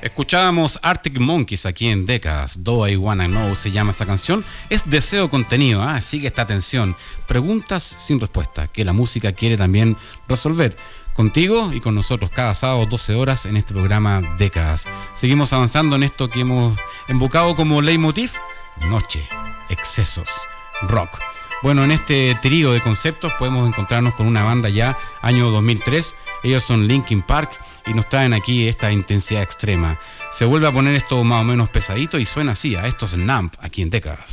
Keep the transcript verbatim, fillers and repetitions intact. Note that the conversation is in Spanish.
Escuchábamos Arctic Monkeys aquí en Décadas. Do I Wanna Know se llama esa canción. Es deseo contenido, ¿eh? Sigue esta tensión. Preguntas sin respuesta, que la música quiere también resolver. Contigo y con nosotros cada sábado doce horas en este programa Décadas. Seguimos avanzando en esto que hemos invocado como leitmotiv: noche, excesos, rock. Bueno, en este trío de conceptos podemos encontrarnos con una banda ya año dos mil tres. Ellos son Linkin Park y nos traen aquí esta intensidad extrema. Se vuelve a poner esto más o menos pesadito y suena así, a estos Numb aquí en Décadas.